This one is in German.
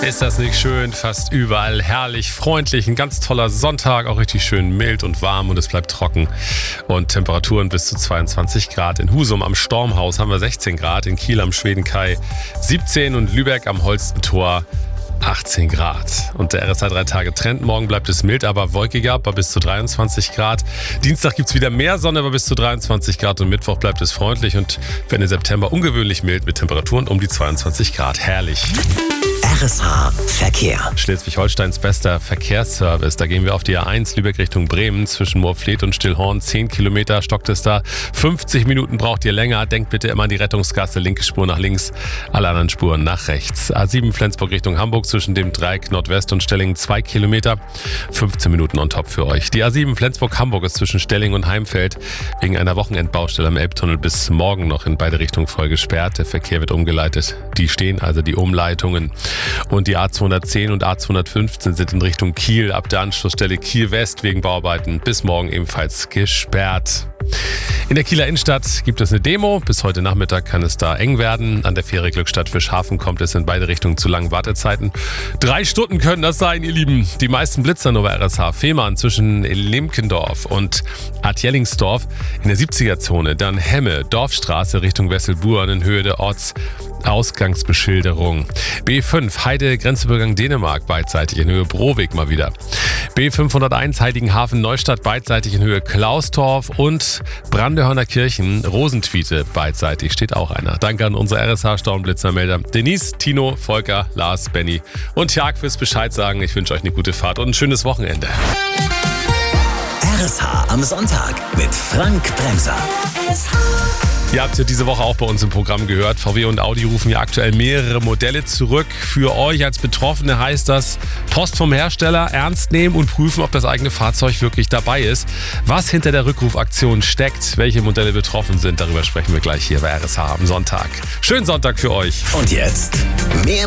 Ist das nicht schön? Fast überall herrlich, freundlich, ein ganz toller Sonntag, auch richtig schön mild und warm und es bleibt trocken. Und Temperaturen bis zu 22 Grad. In Husum am Stormhaus haben wir 16 Grad, in Kiel am Schwedenkai 17 und Lübeck am Holstentor 18 Grad. Und der RSH 3 Tage Trend. Morgen bleibt es mild, aber wolkiger bei bis zu 23 Grad. Dienstag gibt es wieder mehr Sonne bei bis zu 23 Grad und Mittwoch bleibt es freundlich und für den September ungewöhnlich mild mit Temperaturen um die 22 Grad. Herrlich. RSH Verkehr. Schleswig-Holsteins bester Verkehrsservice. Da gehen wir auf die A1 Lübeck Richtung Bremen. Zwischen Moorfleet und Stillhorn 10 Kilometer stockt es da. 50 Minuten braucht ihr länger. Denkt bitte immer an die Rettungsgasse. Linke Spur nach links, alle anderen Spuren nach rechts. A7 Flensburg Richtung Hamburg zwischen dem Dreieck Nordwest und Stellingen 2 Kilometer. 15 Minuten on top für euch. Die A7 Flensburg-Hamburg ist zwischen Stellingen und Heimfeld wegen einer Wochenendbaustelle am Elbtunnel bis morgen noch in beide Richtungen voll gesperrt. Der Verkehr wird umgeleitet. Die stehen also die Umleitungen. Und die A210 und A215 sind in Richtung Kiel ab der Anschlussstelle Kiel West wegen Bauarbeiten bis morgen ebenfalls gesperrt. In der Kieler Innenstadt gibt es eine Demo. Bis heute Nachmittag kann es da eng werden. An der Fähre Glückstadt Fischhafen kommt es in beide Richtungen zu langen Wartezeiten. 3 Stunden können das sein, ihr Lieben. Die meisten Blitzer nur bei RSH. Fehmarn zwischen Lemkendorf und Adjellingsdorf in der 70er-Zone. Dann Hemme, Dorfstraße Richtung Wesselburen in Höhe der Ortsausgangsbeschilderung. B5 Heide, Grenzübergang Dänemark beidseitig in Höhe Broweg mal wieder. B501 Heiligenhafen Neustadt beidseitig in Höhe Klaustorf und Brandehörner Kirchen Rosentwiete beidseitig steht auch einer. Danke an unsere RSH-Stormblitzermelder Denise, Tino, Volker, Lars, Benny und Jörg fürs Bescheid sagen. Ich wünsche euch eine gute Fahrt und ein schönes Wochenende. RSH am Sonntag mit Frank Bremser. Ihr habt ja diese Woche auch bei uns im Programm gehört. VW und Audi rufen ja aktuell mehrere Modelle zurück. Für euch als Betroffene heißt das, Post vom Hersteller ernst nehmen und prüfen, ob das eigene Fahrzeug wirklich dabei ist. Was hinter der Rückrufaktion steckt, welche Modelle betroffen sind, darüber sprechen wir gleich hier bei RSH am Sonntag. Schönen Sonntag für euch. Und jetzt mehr